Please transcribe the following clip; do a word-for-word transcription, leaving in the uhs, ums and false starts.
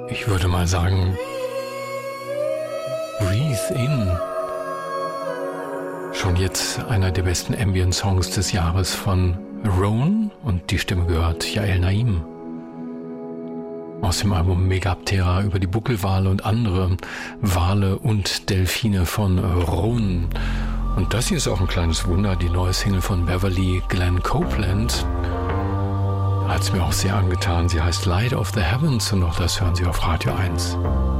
Ich würde mal sagen, Breathe In. Schon jetzt einer der besten Ambient-Songs des Jahres von Roan und die Stimme gehört Yael Naim. Aus dem Album Megaptera über die Buckelwale und andere Wale und Delfine von Roan. Und das hier ist auch ein kleines Wunder, die neue Single von Beverly Glenn Copeland. Hat es mir auch sehr angetan. Sie heißt Light of the Heavens und auch das hören Sie auf Radio eins.